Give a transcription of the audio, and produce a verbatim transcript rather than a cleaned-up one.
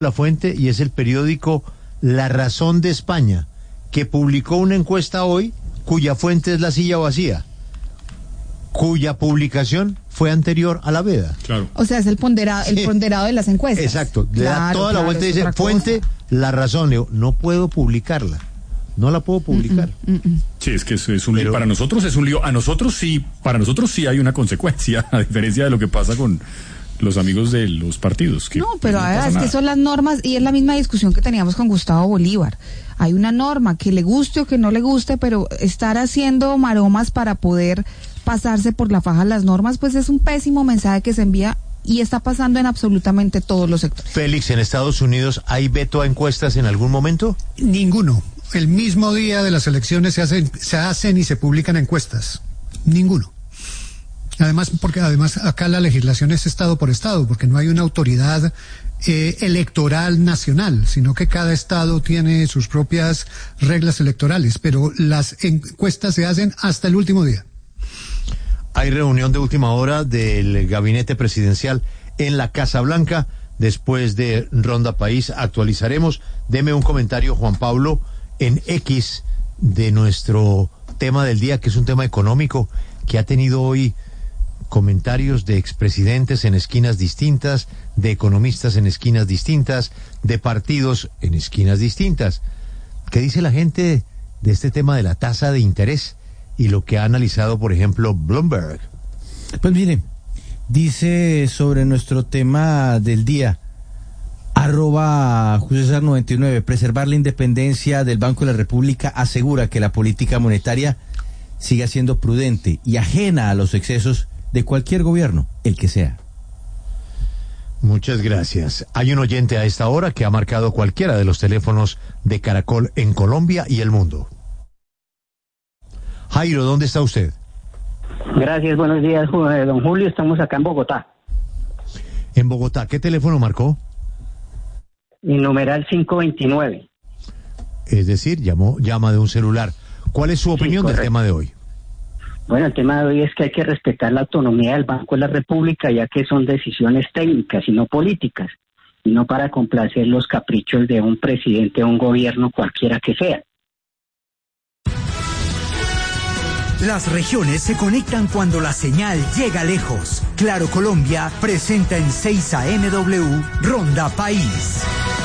La fuente, y es el periódico La Razón de España, que publicó una encuesta hoy cuya fuente es la silla vacía, cuya publicación fue anterior a la veda. Claro. O sea, es el ponderado, el Sí. ponderado de las encuestas. Exacto, le Claro, da toda claro, la vuelta y es dice, otra fuente, cosa. La Razón. Le digo, no puedo publicarla, no la puedo publicar. Mm, mm, mm. Sí, es que es, es un Pero- lío. Para nosotros es un lío. A nosotros sí, para nosotros sí hay una consecuencia, a diferencia de lo que pasa con los amigos de los partidos. Que, No, pero pues, a ver, pasa es nada. que son las normas y es la misma discusión que teníamos con Gustavo Bolívar. Hay una norma que le guste o que no le guste, pero estar haciendo maromas para poder pasarse por la faja las normas, pues es un pésimo mensaje que se envía y está pasando en absolutamente todos los sectores. Félix, ¿en Estados Unidos hay veto a encuestas en algún momento? Ninguno. El mismo día de las elecciones se hacen, se hacen y se publican encuestas. Ninguno. Además, porque además acá la legislación es estado por estado, porque no hay una autoridad eh, electoral nacional, sino que cada estado tiene sus propias reglas electorales, pero las encuestas se hacen hasta el último día. Hay reunión de última hora del gabinete presidencial en la Casa Blanca después de Ronda País. Actualizaremos. Deme un comentario, Juan Pablo, en X de nuestro tema del día, que es un tema económico que ha tenido hoy comentarios de expresidentes en esquinas distintas, de economistas en esquinas distintas, de partidos en esquinas distintas. ¿Qué dice la gente de este tema de la tasa de interés y lo que ha analizado, por ejemplo, Bloomberg? Pues mire, dice sobre nuestro tema del día, arroba Jusesar noventa y nueve, preservar la independencia del Banco de la República asegura que la política monetaria siga siendo prudente y ajena a los excesos de cualquier gobierno, el que sea. Muchas gracias. Hay un oyente a esta hora que ha marcado cualquiera de los teléfonos de Caracol en Colombia y el mundo. Jairo, ¿dónde está usted? Gracias, buenos días, eh, don Julio. Estamos acá en Bogotá. En Bogotá. ¿Qué teléfono marcó? Y numeral quinientos veintinueve. Es decir, llamó, llama de un celular. ¿Cuál es su opinión del correcto. tema de hoy? Bueno, el tema de hoy es que hay que respetar la autonomía del Banco de la República, ya que son decisiones técnicas y no políticas, y no para complacer los caprichos de un presidente o un gobierno cualquiera que sea. Las regiones se conectan cuando la señal llega lejos. Claro Colombia presenta en seis A M W Ronda País.